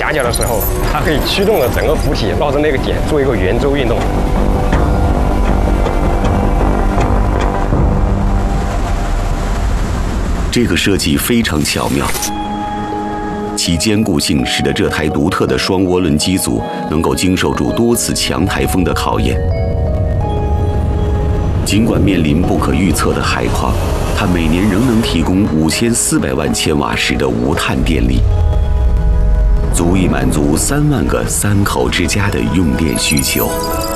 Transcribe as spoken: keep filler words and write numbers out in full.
夹角的时候，它可以驱动着整个浮体绕着那个点做一个圆周运动。 这个设计非常巧妙，其坚固性使得这台独特的双涡轮机组能够经受住多次强台风的考验。尽管面临不可预测的海况，它每年仍能提供五千四百万千瓦时的无碳电力，足以满足三万个三口之家的用电需求。